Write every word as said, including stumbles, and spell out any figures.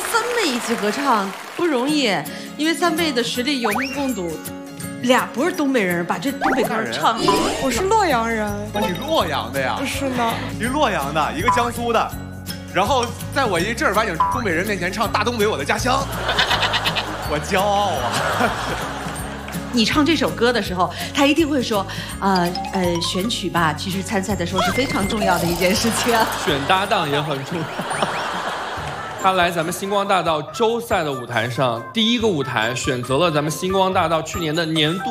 三妹一起合唱不容易，因为三妹的实力有目共睹。俩不是东北人，把这东北歌唱好。 我是洛阳人。 你洛阳的呀？ 是呢。 一个洛阳的，一个江苏的，然后在我一正儿八经东北人面前唱《大东北我的家乡》，我骄傲啊！ 你唱这首歌的时候，他一定会说，呃呃，选曲吧，其实参赛的时候是非常重要的一件事情啊。 选搭档也很重要。他来咱们星光大道周赛的舞台上，第一个舞台选择了咱们星光大道去年的年度